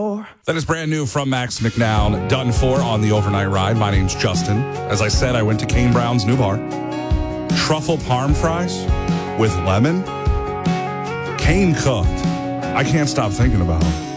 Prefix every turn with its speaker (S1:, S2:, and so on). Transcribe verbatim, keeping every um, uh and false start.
S1: That is brand new from Max McNown, done for on the overnight ride. My name's Justin. As I said, I went to Kane Brown's new bar. Truffle parm fries with lemon. Kane cooked. I can't stop thinking about them.